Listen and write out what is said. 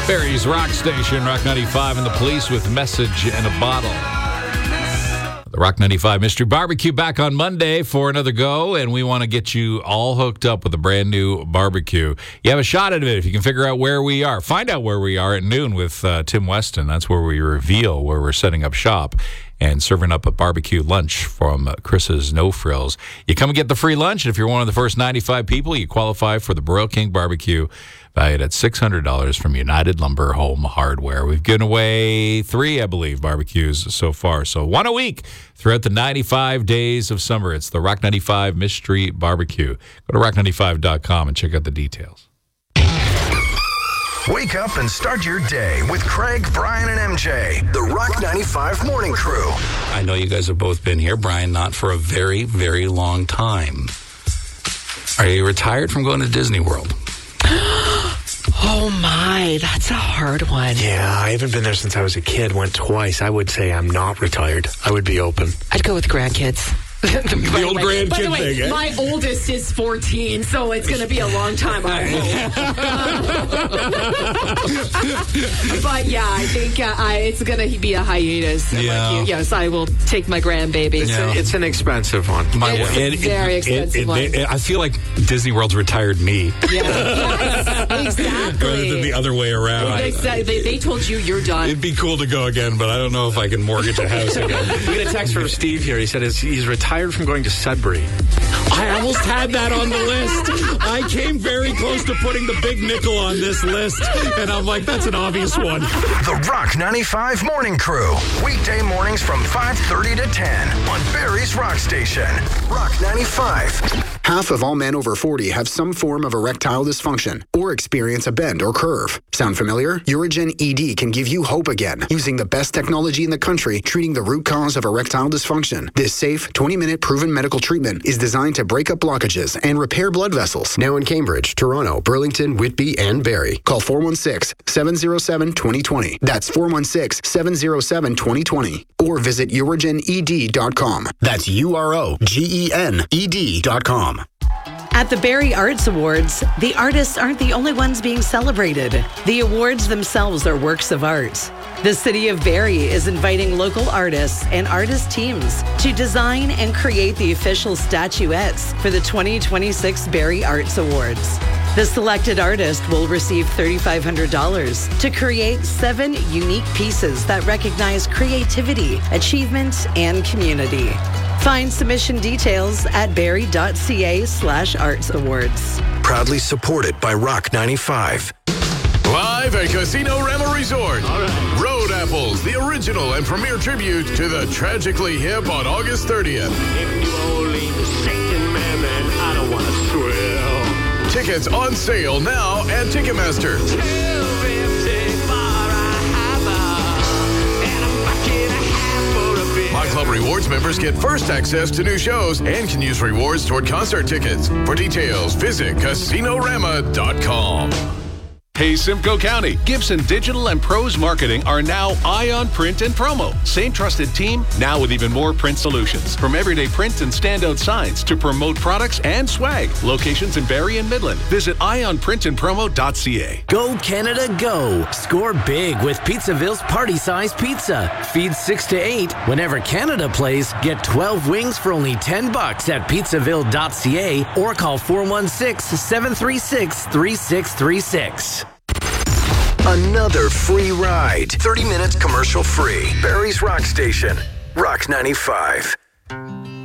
Barry's Rock Station, Rock 95, and the Police with Message and a Bottle. The Rock 95 Mystery Barbecue back on Monday for another go, and we want to get you all hooked up with a brand new barbecue. You have a shot at it if you can figure out where we are. Find out where we are at noon with Tim Weston. That's where we reveal where we're setting up shop and serving up a barbecue lunch from Chris's No Frills. You come and get the free lunch, and if you're one of the first 95 people, you qualify for the Broil King Barbecue, valued at $600 from United Lumber Home Hardware. We've given away 3, I believe, barbecues so far. So 1 a week throughout the 95 days of summer. It's the Rock 95 Mystery Barbecue. Go to rock95.com and check out the details. Wake up and start your day with Craig, Brian, and MJ. The Rock 95 Morning Crew. I know you guys have both been here, Brian, not for a very, very long time. Are you retired from going to Disney World? Oh my, that's a hard one. Yeah, I haven't been there since I was a kid. Went twice. I would say I'm not retired. I would be open. I'd go with grandkids. The old grandkid thing, eh? My oldest is 14, so it's going to be a long time, I hope. But yeah, I think it's going to be a hiatus. Yeah. Like yes, I will take my grandbaby. Yeah. It's an expensive one. It's a very expensive one. I feel like Disney World's retired me. Yes, exactly. Rather than the other way around. Exactly. They told you you're done. It'd be cool to go again, but I don't know if I can mortgage a house again. We get a text from Steve here. He said he's retired from going to Sudbury. I almost had that on the list. I came very close to putting the big nickel on this list, and I'm like, that's an obvious one. The Rock 95 Morning Crew. Weekday mornings from 5:30 to 10 on Barry's Rock Station. Rock 95. Half of all men over 40 have some form of erectile dysfunction or experience a bend or curve. Sound familiar? Urigen ED can give you hope again using the best technology in the country treating the root cause of erectile dysfunction. This safe, 20-minute proven medical treatment is designed to break up blockages and repair blood vessels. Now in Cambridge, Toronto, Burlington, Whitby, and Barrie. Call 416-707-2020. That's 416-707-2020. Or visit urigened.com. That's UROGENED.com. At the Barrie Arts Awards, the artists aren't the only ones being celebrated. The awards themselves are works of art. The city of Barrie is inviting local artists and artist teams to design and create the official statuettes for the 2026 Barrie Arts Awards. The selected artist will receive $3,500 to create 7 unique pieces that recognize creativity, achievement, and community. Find submission details at barrie.ca/arts awards. Proudly supported by Rock 95. Live at Casino Rama Resort. Road Apples, the original and premier tribute to the Tragically Hip on August 30th. Tickets on sale now at Ticketmaster. My Club Rewards members get first access to new shows and can use rewards toward concert tickets. For details, visit CasinoRama.com. Hey, Simcoe County, Gibson Digital and Pros Marketing are now Ion Print and Promo. Same trusted team, now with even more print solutions. From everyday print and standout signs to promote products and swag. Locations in Barrie and Midland. Visit ionprintandpromo.ca. Go Canada, go! Score big with Pizzaville's party-size pizza. Feed 6 to 8. Whenever Canada plays, get 12 wings for only $10 at pizzaville.ca or call 416-736-3636. Another free ride. 30 minutes commercial free. Barry's Rock Station. Rock 95.